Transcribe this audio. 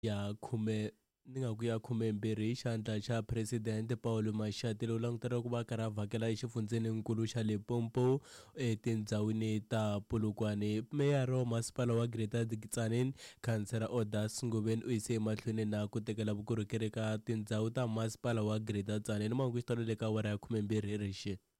ya khume ni nga ku ya 12 hi xandla xa presidente Paul Mashatile lowu langutela ku va karhi a vhakela exifundzeninkulu xa Limpopo etindzhawini ta Polokwane. Meyara wa masipala wa Greater Tzaneen Councillor Odas Ngobeni u yise emahlweni na ku tekela vukorhokeri ka tindhawu ta masipala wa Greater Tzaneen. Mahungu xitalo le ka awara ya 12 hi rixe.